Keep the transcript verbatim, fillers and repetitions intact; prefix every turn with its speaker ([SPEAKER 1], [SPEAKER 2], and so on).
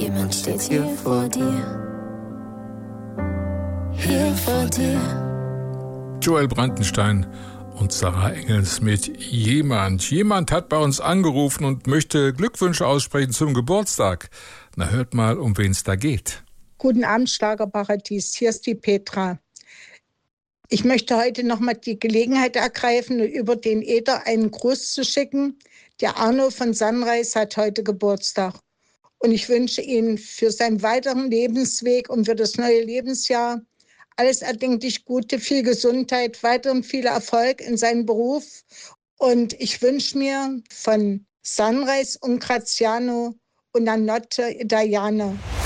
[SPEAKER 1] jemand steht hier vor dir. Hier vor dir.
[SPEAKER 2] Joel Brandenstein und Sarah Engels mit Jemand. Jemand hat bei uns angerufen und möchte Glückwünsche aussprechen zum Geburtstag. Na, hört mal, um wen es da geht.
[SPEAKER 3] Guten Abend, Schlagerparadies. Hier ist die Petra. Ich möchte heute nochmal die Gelegenheit ergreifen, über den Äther einen Gruß zu schicken. Der Arno von Sunrise hat heute Geburtstag. Und ich wünsche ihm für seinen weiteren Lebensweg und für das neue Lebensjahr alles erdenklich Gute, viel Gesundheit, weiteren viel Erfolg in seinem Beruf. Und ich wünsche mir von Sunrise und Graziano und Anotte Italiano